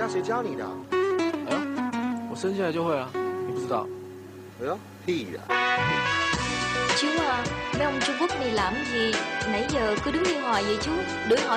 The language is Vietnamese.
家谁教你的？ 哎呀，我生下来就会啊，你不知道？ 哎呦，屁呀！ Chú à, mấy ông Trung Quốc này làm gì? Nãy giờ cứ đứng yên ngoài vậy chú, đuổi họ